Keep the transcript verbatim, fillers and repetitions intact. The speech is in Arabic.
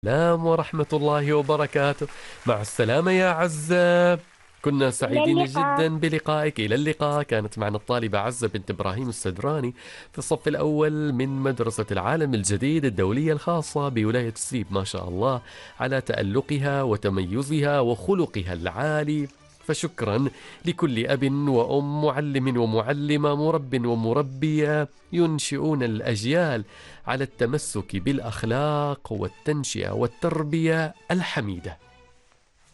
السلام ورحمة الله وبركاته. مع السلامة يا عزة. كنا إلى سعيدين اللقاء. جدا بلقائك. إلى اللقاء. كانت معنا الطالبة عزة بنت إبراهيم السدراني في الصف الأول من مدرسة العالم الجديد الدولية الخاصة بولاية سيب. ما شاء الله على تألقها وتميزها وخلقها العالي. فشكرا لكل أب وأم، معلم ومعلمة، مرب ومربية، ينشئون الأجيال على التمسك بالأخلاق والتنشئة والتربية الحميدة.